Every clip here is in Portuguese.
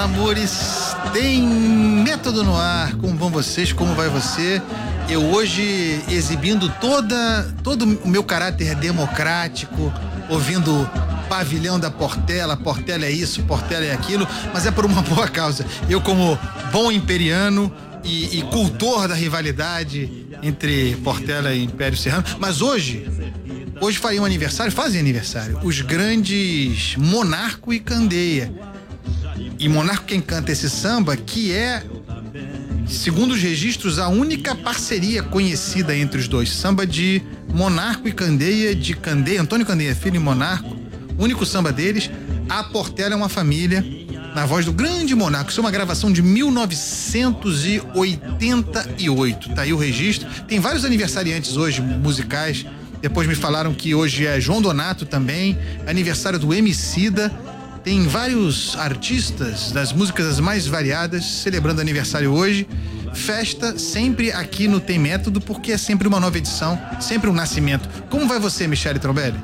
amores, tem Método no Ar. Como vão vocês? Como vai você? Eu hoje exibindo todo o meu caráter democrático, ouvindo Pavilhão da Portela, Portela é isso, Portela é aquilo, mas é por uma boa causa. Eu, como bom imperiano e cultor da rivalidade entre Portela e Império Serrano, mas hoje fazem aniversário, os grandes Monarco e Candeia. E Monarco quem canta esse samba, que é, segundo os registros, a única parceria conhecida entre os dois. Samba de Monarco e Candeia, de Candeia, Antônio Candeia Filho e Monarco, único samba deles. A Portela é uma família, na voz do grande Monarco. Isso é uma gravação de 1988. Tá aí o registro. Tem vários aniversariantes hoje, musicais. Depois me falaram que hoje é João Donato também, aniversário do Emicida. Tem vários artistas das músicas as mais variadas celebrando aniversário hoje. Festa sempre aqui no Tem Método, porque é sempre uma nova edição, sempre um nascimento. Como vai você, Michele Trombelli?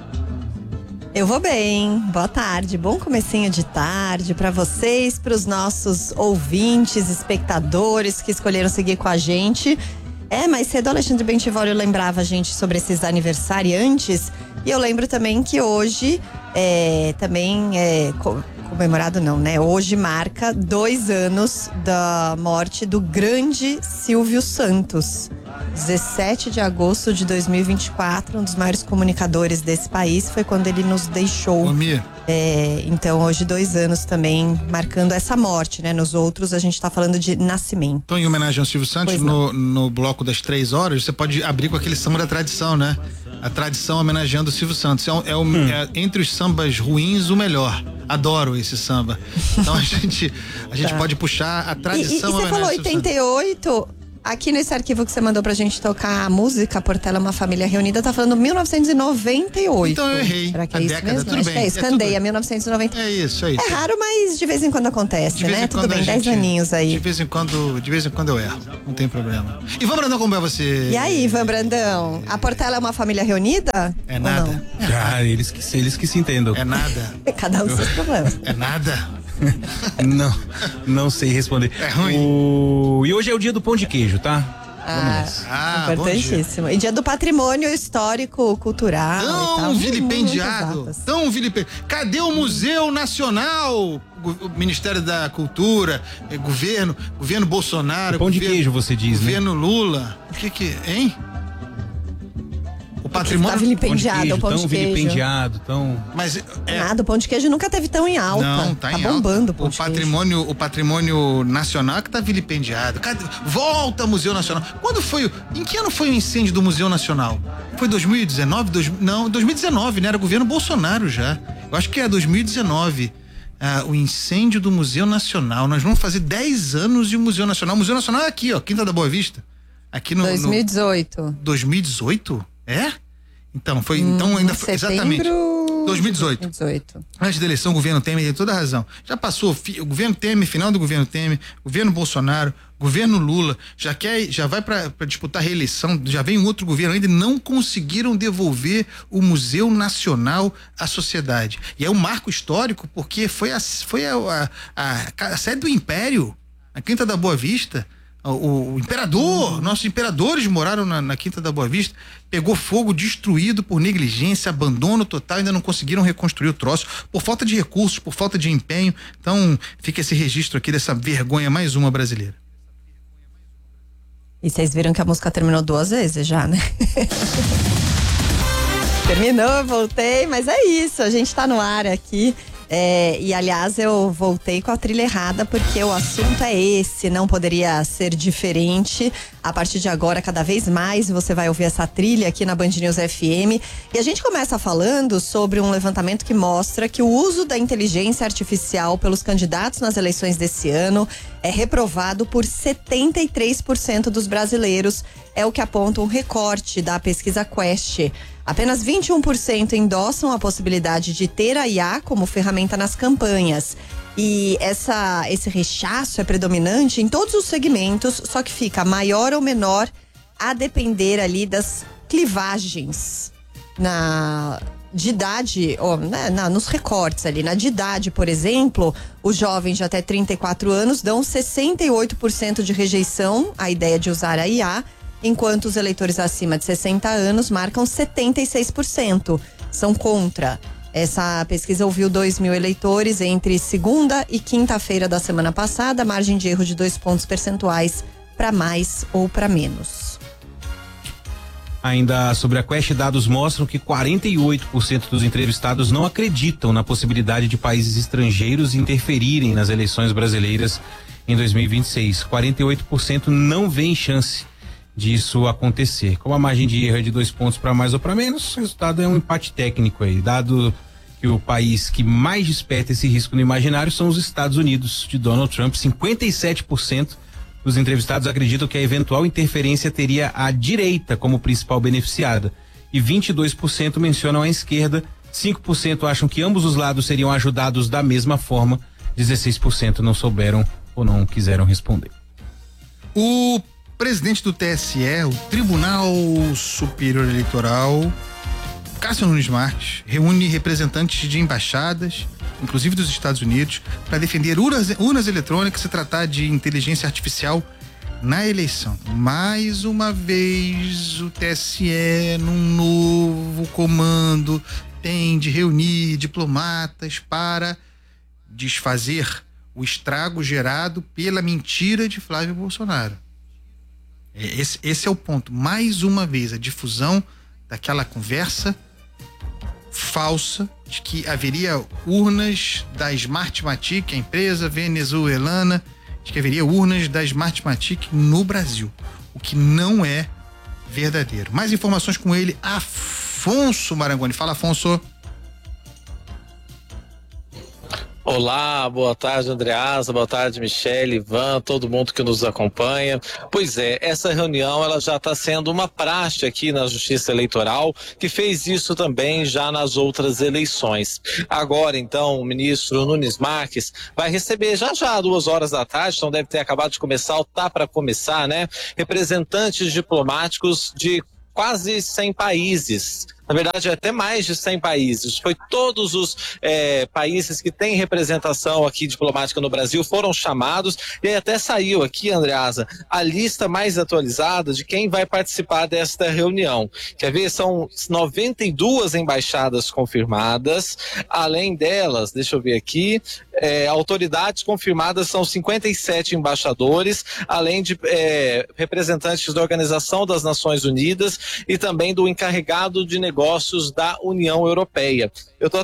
Eu vou bem, boa tarde, bom comecinho de tarde para vocês, para os nossos ouvintes, espectadores que escolheram seguir com a gente. Mais cedo o Alexandre Bentivolio lembrava a gente sobre esses aniversariantes, e eu lembro também que hoje também é comemorado não, né? Hoje marca 2 anos da morte do grande Silvio Santos. 17 de agosto de 2024, um dos maiores comunicadores desse país, foi quando ele nos deixou. Então hoje 2 anos também marcando essa morte, né? Nos outros a gente tá falando de nascimento. Então, em homenagem ao Silvio Santos, no bloco das 3 horas, você pode abrir com aquele samba da tradição, né? A tradição homenageando o Silvio Santos. É entre os sambas ruins, o melhor. Adoro esse samba. Então a gente pode puxar a tradição. E você falou 88. Aqui nesse arquivo que você mandou pra gente tocar a música Portela é uma família reunida, tá falando 1998. Então eu errei. Será que a é década, isso mesmo? tudo Acho bem. que é isso, Candeia, 1990. É isso. É raro, mas de vez em quando acontece, né? Tudo bem, 10 aninhos aí. De vez em quando eu erro, não tem problema. Ivan Brandão, como é você? E aí, Ivan Brandão? A Portela é uma família reunida? É nada. Eles que se entendam. É nada. Cada um dos seus problemas. É nada. Não sei responder. É ruim. E hoje é o dia do pão de queijo, tá? Importantíssimo. E dia do patrimônio histórico, cultural. Tão vilipendiado. Cadê o Museu Nacional? O Ministério da Cultura, governo Bolsonaro. O pão de queijo, você diz, governo Lula. O que, hein? O patrimônio tá vilipendiado, o pão de queijo. Vilipendiado, tão... Mas nada, o pão de queijo nunca teve tão em alta. Não, tá em bombando alta. O patrimônio nacional que tá vilipendiado. Volta Museu Nacional. Em que ano foi o incêndio do Museu Nacional? Foi 2019? 2019, né? Era o governo Bolsonaro já. Eu acho que é 2019. O incêndio do Museu Nacional. Nós vamos fazer 10 anos de Museu Nacional. O Museu Nacional é aqui, ó, Quinta da Boa Vista. Aqui no 2018. 2018? É? Então, ainda foi exatamente 2018. Antes da eleição, o governo Temer tem toda a razão. Já passou o governo Temer, final do governo Temer, governo Bolsonaro, governo Lula, já vai para disputar a reeleição, já vem um outro governo, ainda não conseguiram devolver o Museu Nacional à sociedade. E é um marco histórico, porque foi a sede do Império, a Quinta da Boa Vista. O imperador, nossos imperadores moraram na Quinta da Boa Vista, pegou fogo, destruído por negligência, abandono total, ainda não conseguiram reconstruir o troço, por falta de recursos, por falta de empenho. Então fica esse registro aqui dessa vergonha, mais uma brasileira. E vocês viram que a música terminou 2 vezes já, né? Terminou, voltei, mas é isso, a gente tá no ar aqui. E aliás, eu voltei com a trilha errada, porque o assunto é esse, não poderia ser diferente. A partir de agora, cada vez mais você vai ouvir essa trilha aqui na Band News FM. E a gente começa falando sobre um levantamento que mostra que o uso da inteligência artificial pelos candidatos nas eleições desse ano é reprovado por 73% dos brasileiros. É o que aponta um recorte da pesquisa Quest. Apenas 21% endossam a possibilidade de ter a IA como ferramenta nas campanhas. E esse rechaço é predominante em todos os segmentos, só que fica maior ou menor a depender ali das clivagens de idade, nos recortes ali, de idade, por exemplo, os jovens de até 34 anos dão 68% de rejeição à ideia de usar a IA, enquanto os eleitores acima de 60 anos marcam 76%. São contra. Essa pesquisa ouviu 2.000 eleitores entre segunda e quinta-feira da semana passada, margem de erro de 2 pontos percentuais para mais ou para menos. Ainda sobre a Quest, dados mostram que 48% dos entrevistados não acreditam na possibilidade de países estrangeiros interferirem nas eleições brasileiras em 2026. 48% não veem chance disso acontecer. Como a margem de erro é de 2 pontos para mais ou para menos, o resultado é um empate técnico aí, dado que o país que mais desperta esse risco no imaginário são os Estados Unidos de Donald Trump. 57% dos entrevistados acreditam que a eventual interferência teria a direita como principal beneficiada e 22% mencionam a esquerda, 5% acham que ambos os lados seriam ajudados da mesma forma, 16% não souberam ou não quiseram responder. O presidente do TSE, o Tribunal Superior Eleitoral, Cássio Nunes Marques, reúne representantes de embaixadas, inclusive dos Estados Unidos, para defender urnas eletrônicas e tratar de inteligência artificial na eleição. Mais uma vez, o TSE, num novo comando, tem de reunir diplomatas para desfazer o estrago gerado pela mentira de Flávio Bolsonaro. Esse é o ponto. Mais uma vez, a difusão daquela conversa falsa de que haveria urnas da Smartmatic, a empresa venezuelana, de que haveria urnas da Smartmatic no Brasil, o que não é verdadeiro. Mais informações com ele, Afonso Marangoni. Fala, Afonso. Olá, boa tarde, Andreasa, boa tarde, Michele, Ivan, todo mundo que nos acompanha. Pois é, essa reunião ela já está sendo uma praxe aqui na Justiça Eleitoral, que fez isso também já nas outras eleições. Agora, então, o ministro Nunes Marques vai receber já 2 horas da tarde, então deve ter acabado de começar, ou tá para começar, né? Representantes diplomáticos de quase 100 países. Na verdade, até mais de 100 países. Foi todos os países que têm representação aqui diplomática no Brasil foram chamados, e aí até saiu aqui, Andreasa, a lista mais atualizada de quem vai participar desta reunião. Quer ver? São 92 embaixadas confirmadas, além delas, deixa eu ver aqui, autoridades confirmadas são 57 embaixadores, além de representantes da Organização das Nações Unidas e também do encarregado de negócios da União Europeia. Eu estou